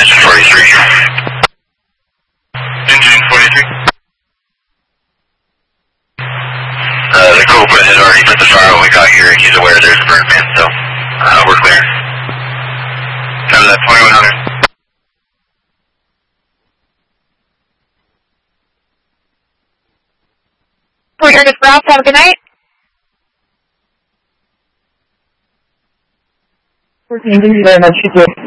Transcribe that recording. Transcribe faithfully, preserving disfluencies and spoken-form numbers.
engine forty-three. Engine forty-three. Uh, the Cobra has already put the fire when we got here. He's aware there's a burn man, so uh, we're clear. Time that twenty-one hundred. We're here to Browse. Have a good night. Thank you very much. You too.